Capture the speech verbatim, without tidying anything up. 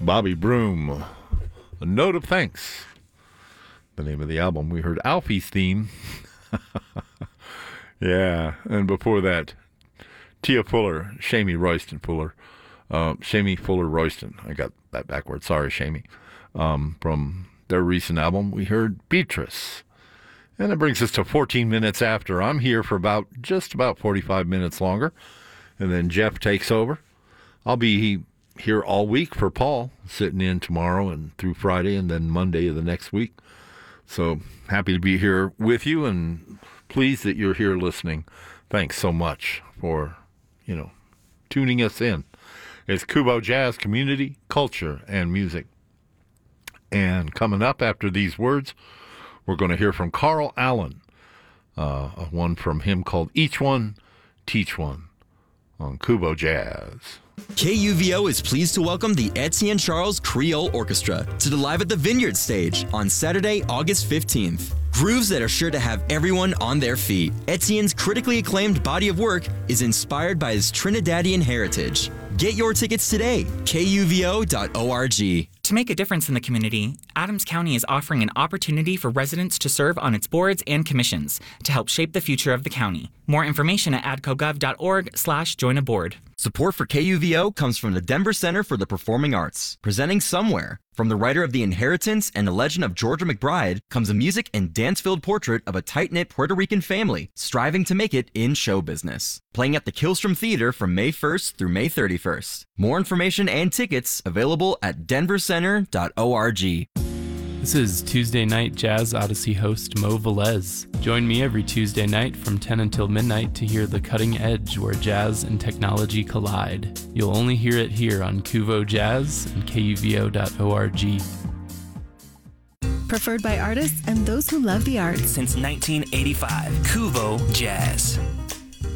Bobby Broom, A Note of Thanks. The name of the album. We heard Alfie's theme. Yeah, and before that, Tia Fuller, Shamie Royston Fuller. Uh, Shamie Fuller Royston. I got that backwards. Sorry, Shamie. Um, from their recent album, we heard Beatrice. And it brings us to fourteen minutes after. I'm here for about just about forty-five minutes longer. And then Jeff takes over. I'll be here all week for Paul, sitting in tomorrow and through Friday and then Monday of the next week. So happy to be here with you and pleased that you're here listening. Thanks so much for, you know, tuning us in. It's Kubo Jazz, Community, Culture, and Music. And coming up after these words, we're going to hear from Carl Allen, uh, one from him called Each One, Teach One on Kubo Jazz. K U V O is pleased to welcome the Etienne Charles Creole Orchestra to the Live at the Vineyard stage on Saturday, August fifteenth. Grooves that are sure to have everyone on their feet. Etienne's critically acclaimed body of work is inspired by his Trinidadian heritage. Get your tickets today, K U V O dot org. To make a difference in the community, Adams County is offering an opportunity for residents to serve on its boards and commissions to help shape the future of the county. More information at adcogov dot org slash join a board. Support for K U V O comes from the Denver Center for the Performing Arts, presenting Somewhere. From the writer of The Inheritance and The Legend of Georgia McBride comes a music and dance-filled portrait of a tight-knit Puerto Rican family striving to make it in show business. Playing at the Killstrom Theater from May first through May thirty-first. More information and tickets available at denver center dot org. This is Tuesday Night Jazz Odyssey host Mo Velez. Join me every Tuesday night from ten until midnight to hear the cutting edge where jazz and technology collide. You'll only hear it here on Kuvo Jazz and K U V O dot org. Preferred by artists and those who love the arts. Since nineteen eighty-five, Kuvo Jazz.